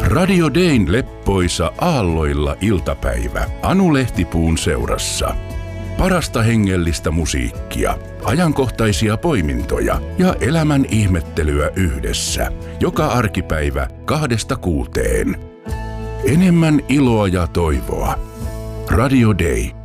Radio Dayn leppoisa aalloilla iltapäivä Anu Lehtipuun seurassa. Parasta hengellistä musiikkia, ajankohtaisia poimintoja ja elämän ihmettelyä yhdessä. Joka arkipäivä 2–6. Enemmän iloa ja toivoa. Radio Day.